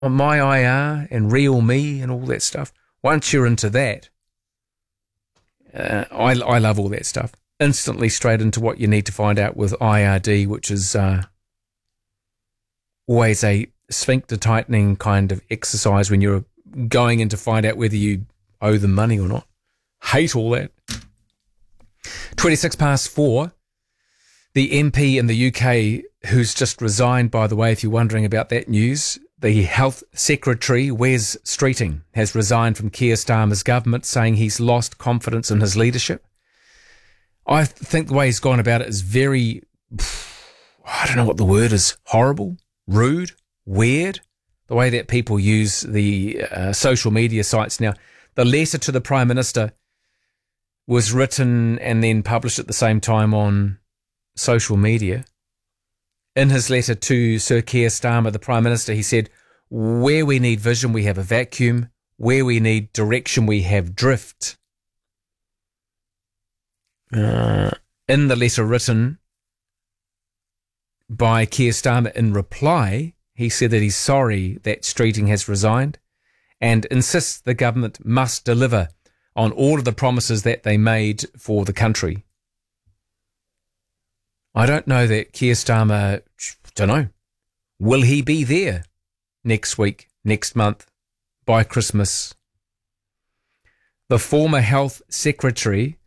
on My IR and Real Me and all that stuff. Once you're into that, I love all that stuff. Instantly straight into what you need to find out with IRD, which is always a sphincter tightening kind of exercise when you're going in to find out whether you owe them money or not. Hate all that. 4:26. The MP in the UK who's just resigned, by the way, if you're wondering about that news, the Health Secretary, Wes Streeting, has resigned from Keir Starmer's government, saying he's lost confidence in his leadership. I think the way he's gone about it is very, I don't know what the word is, horrible, rude, weird, the way that people use the social media sites now. The letter to the Prime Minister was written and then published at the same time on social media. In his letter to Sir Keir Starmer, the Prime Minister, he said, where we need vision, we have a vacuum. Where we need direction, we have drift. In the letter written by Keir Starmer in reply, he said that he's sorry that Streeting has resigned and insists the government must deliver on all of the promises that they made for the country. I don't know that Keir Starmer, don't know, will he be there next week, next month, by Christmas? The former Health Secretary